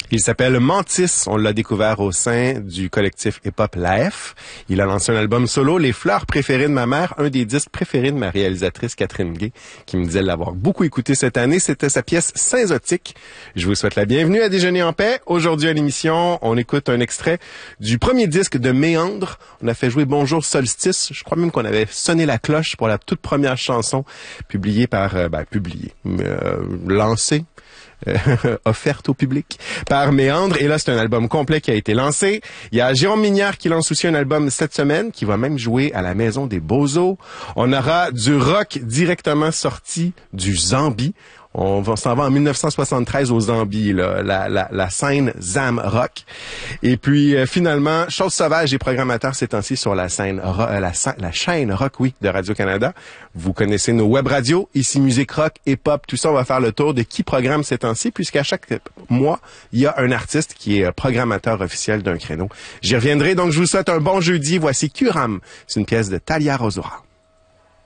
Il s'appelle Mantis. On l'a découvert au sein du collectif hip-hop La F. Il a lancé un album solo, Les fleurs préférées de ma mère, un des disques préférés de ma réalisatrice Catherine Gay, qui me disait l'avoir beaucoup écouté cette année. C'était sa pièce Saint-Zotique. Je vous souhaite la bienvenue à Déjeuner en paix. Aujourd'hui à l'émission, on écoute un extrait du premier disque de Méandre. On a fait jouer Bonjour Solstice. Je crois même qu'on avait sonné la cloche pour la toute première chanson publiée par... lancée. Offerte au public par Méandre. Et là, c'est un album complet qui a été lancé. Il y a Jérôme Minière qui lance aussi un album cette semaine, qui va même jouer à la Maison des Beaux-Eaux. On aura du rock directement sorti du Zambie. On s'en va en 1973 au Zambie, là, la scène Zam Rock. Et puis finalement, Chose sauvage et programmateur ces temps-ci sur la scène la chaîne Rock, oui, de Radio-Canada. Vous connaissez nos web radios, ici Musique Rock et Pop, tout ça, on va faire le tour de qui programme ces temps-ci, puisqu'à chaque mois, il y a un artiste qui est programmateur officiel d'un créneau. J'y reviendrai, donc je vous souhaite un bon jeudi. Voici Kuram, c'est une pièce de Talia Rosora.